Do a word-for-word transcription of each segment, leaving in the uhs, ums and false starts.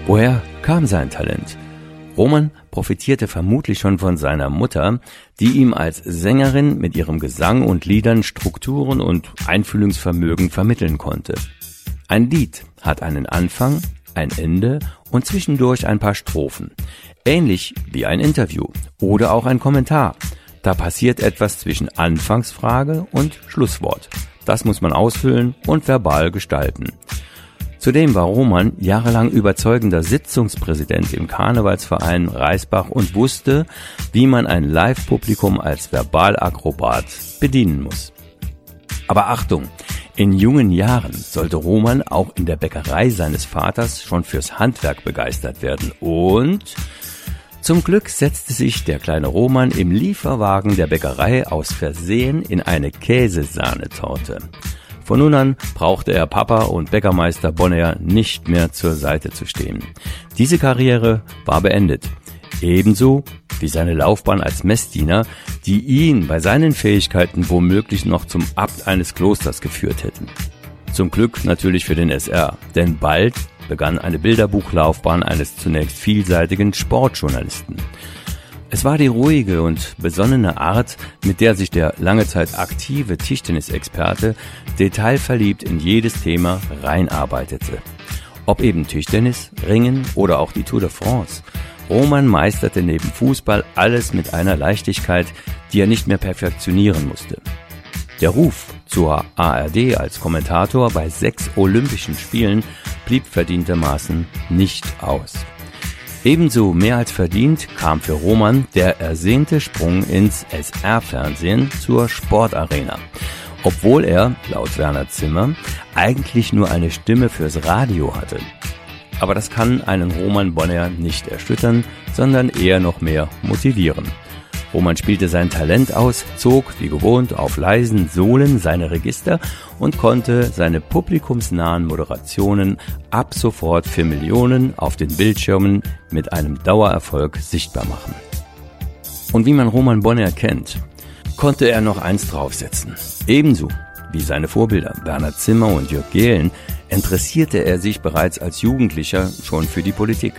Woher kam sein Talent? Roman profitierte vermutlich schon von seiner Mutter, die ihm als Sängerin mit ihrem Gesang und Liedern Strukturen und Einfühlungsvermögen vermitteln konnte. Ein Lied hat einen Anfang, ein Ende und zwischendurch ein paar Strophen. Ähnlich wie ein Interview oder auch ein Kommentar. Da passiert etwas zwischen Anfangsfrage und Schlusswort. Das muss man ausfüllen und verbal gestalten. Zudem war Roman jahrelang überzeugender Sitzungspräsident im Karnevalsverein Reisbach und wusste, wie man ein Live-Publikum als Verbalakrobat bedienen muss. Aber Achtung, in jungen Jahren sollte Roman auch in der Bäckerei seines Vaters schon fürs Handwerk begeistert werden und zum Glück setzte sich der kleine Roman im Lieferwagen der Bäckerei aus Versehen in eine Käsesahnetorte. Von nun an brauchte er Papa und Bäckermeister Bonnayer nicht mehr zur Seite zu stehen. Diese Karriere war beendet. Ebenso wie seine Laufbahn als Messdiener, die ihn bei seinen Fähigkeiten womöglich noch zum Abt eines Klosters geführt hätten. Zum Glück natürlich für den S R, denn bald begann eine Bilderbuchlaufbahn eines zunächst vielseitigen Sportjournalisten. Es war die ruhige und besonnene Art, mit der sich der lange Zeit aktive Tischtennisexperte detailverliebt in jedes Thema reinarbeitete. Ob eben Tischtennis, Ringen oder auch die Tour de France. Roman meisterte neben Fußball alles mit einer Leichtigkeit, die er nicht mehr perfektionieren musste. Der Ruf zur A R D als Kommentator bei sechs Olympischen Spielen blieb verdientermaßen nicht aus. Ebenso mehr als verdient kam für Roman der ersehnte Sprung ins S R-Fernsehen zur Sportarena. Obwohl er, laut Werner Zimmer, eigentlich nur eine Stimme fürs Radio hatte. Aber das kann einen Roman Bonnayer nicht erschüttern, sondern eher noch mehr motivieren. Roman spielte sein Talent aus, zog wie gewohnt auf leisen Sohlen seine Register und konnte seine publikumsnahen Moderationen ab sofort für Millionen auf den Bildschirmen mit einem Dauererfolg sichtbar machen. Und wie man Roman Bonnayer kennt, konnte er noch eins draufsetzen. Ebenso wie seine Vorbilder Werner Zimmer und Jörg Gehlen interessierte er sich bereits als Jugendlicher schon für die Politik.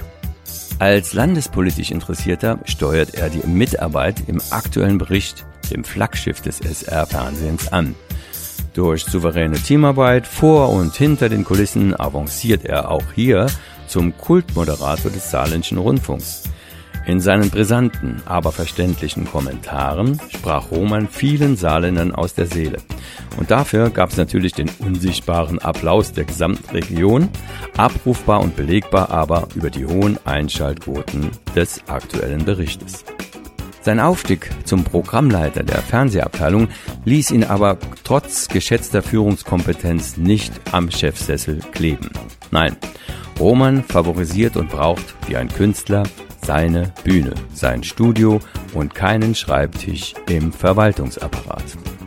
Als landespolitisch Interessierter steuert er die Mitarbeit im aktuellen Bericht, dem Flaggschiff des S R-Fernsehens, an. Durch souveräne Teamarbeit vor und hinter den Kulissen avanciert er auch hier zum Kultmoderator des Saarländischen Rundfunks. In seinen brisanten, aber verständlichen Kommentaren sprach Roman vielen Saarländern aus der Seele. Und dafür gab es natürlich den unsichtbaren Applaus der gesamten Region, abrufbar und belegbar aber über die hohen Einschaltquoten des aktuellen Berichtes. Sein Aufstieg zum Programmleiter der Fernsehabteilung ließ ihn aber trotz geschätzter Führungskompetenz nicht am Chefsessel kleben. Nein, Roman favorisiert und braucht, wie ein Künstler, seine Bühne, sein Studio und keinen Schreibtisch im Verwaltungsapparat.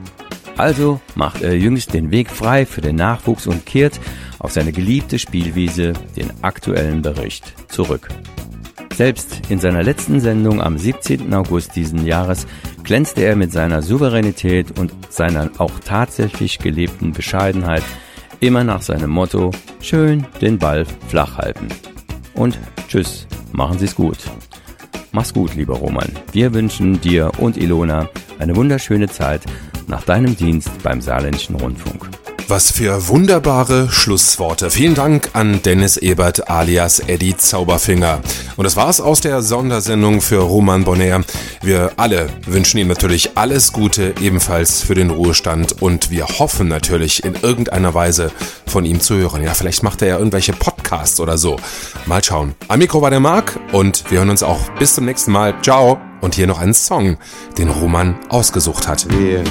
Also macht er jüngst den Weg frei für den Nachwuchs und kehrt auf seine geliebte Spielwiese, den aktuellen Bericht, zurück. Selbst in seiner letzten Sendung am siebzehnten August diesen Jahres glänzte er mit seiner Souveränität und seiner auch tatsächlich gelebten Bescheidenheit immer nach seinem Motto: schön den Ball flach halten. Und tschüss. Machen Sie's gut. Mach's gut, lieber Roman. Wir wünschen dir und Ilona eine wunderschöne Zeit nach deinem Dienst beim Saarländischen Rundfunk. Was für wunderbare Schlussworte. Vielen Dank an Dennis Ebert alias Eddie Zauberfinger. Und das war's aus der Sondersendung für Roman Bonnayer. Wir alle wünschen ihm natürlich alles Gute, ebenfalls für den Ruhestand. Und wir hoffen natürlich in irgendeiner Weise von ihm zu hören. Ja, vielleicht macht er ja irgendwelche Podcasts oder so. Mal schauen. Am Mikro war der Marc und wir hören uns auch bis zum nächsten Mal. Ciao. Und hier noch einen Song, den Roman ausgesucht hat. Yeah.